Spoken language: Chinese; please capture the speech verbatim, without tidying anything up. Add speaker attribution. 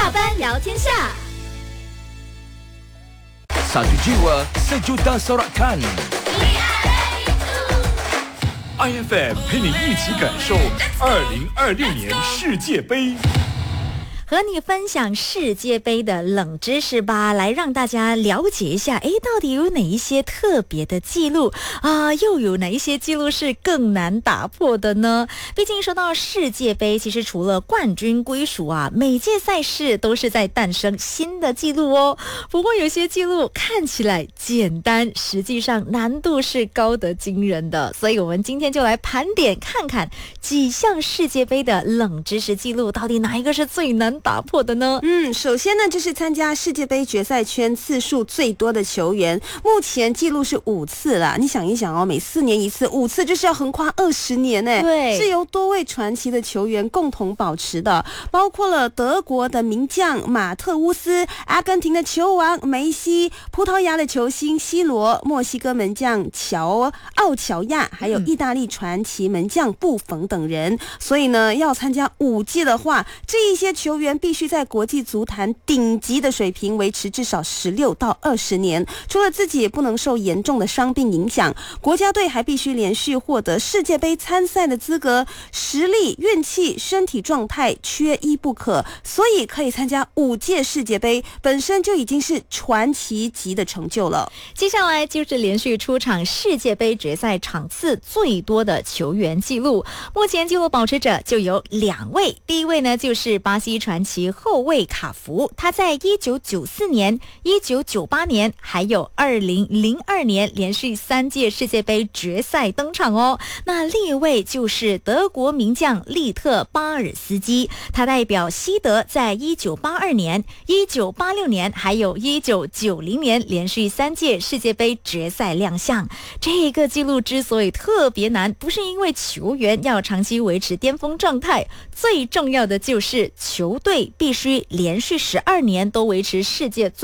Speaker 1: 下班聊天下。
Speaker 2: Satu jiwa, sejuta sorakan. I F M 陪你一起感受二零二六年世界杯。
Speaker 1: 和你分享世界杯的冷知识吧，来让大家了解一下，诶，到底有哪一些特别的记录啊？又有哪一些记录是更难打破的呢？毕竟说到世界杯，其实除了冠军归属啊，每届赛事都是在诞生新的记录哦。不过有些记录看起来简单，实际上难度是高得惊人的。所以我们今天就来盘点看看几项世界杯的冷知识记录，到底哪一个是最难打破的呢？
Speaker 3: 嗯，首先呢，就是参加世界杯决赛圈次数最多的球员，目前记录是五次啦。你想一想哦，每四年一次，五次就是要横跨二十年呢。
Speaker 1: 对，
Speaker 3: 是由多位传奇的球员共同保持的，包括了德国的名将马特乌斯、阿根廷的球王梅西、葡萄牙的球星 C 罗、墨西哥门将乔奥乔亚，还有意大利传奇门将布冯等人。所以呢，要参加五届的话，这一些球员必须在国际足坛顶级的水平维持至少十六到二十年。除了自己也不能受严重的伤病影响，国家队还必须连续获得世界杯参赛的资格，实力、运气、身体状态缺一不可。所以可以参加五届世界杯，本身就已经是传奇级的成就了。
Speaker 1: 接下来就是连续出场世界杯决赛场次最多的球员记录，目前纪录保持者就有两位。第一位呢，就是巴西传奇后卫卡福，他在一九九四年、一九九八年还有二零零二年连续三届世界杯决赛登场哦。那另一位就是德国名将利特巴尔斯基，他代表西德在一九八二年、一九八六年还有一九九零年连续三届世界杯决赛亮相。这个记录之所以特别难，不是因为球员要长期维持巅峰状态，最重要的就是球队必须连续十二年都维持世界最